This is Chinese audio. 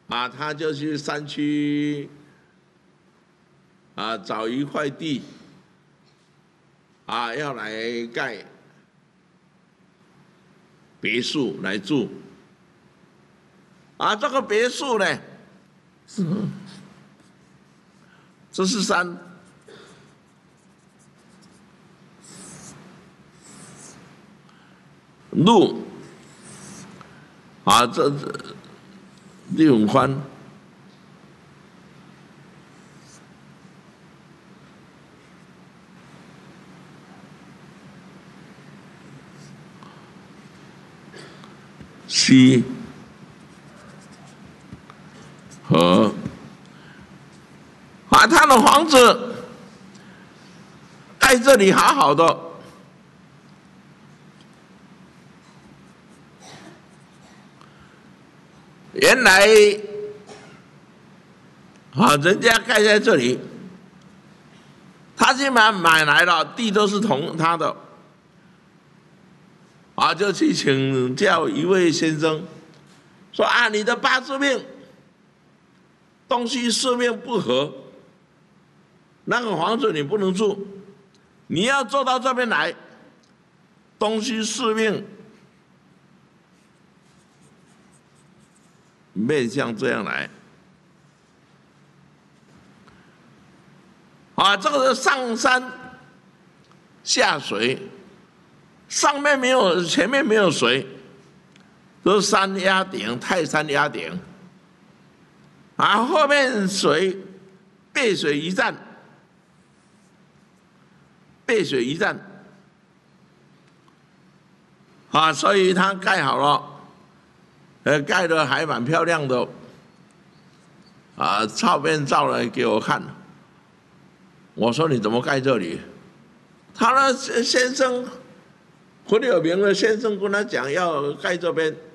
他就去山区找一块地要来盖别墅来住这个别墅呢，这是山，路这地很宽，溪河他的房子盖这里好好的，原来人家盖在这里，他既然买来了，地都是他的，就去请教一位先生，说你的八字命东西四面不合，那个房子你不能住，你要坐到这边来，东西四面面向这样来。这个是上山下水，上面没有，前面没有水，都是山压顶，泰山压顶。后面水背水一战，背水一战。所以它盖好了，盖得还蛮漂亮的。照片照来给我看。我说你怎么盖这里？他的先生很有名的先生跟他讲要盖这边。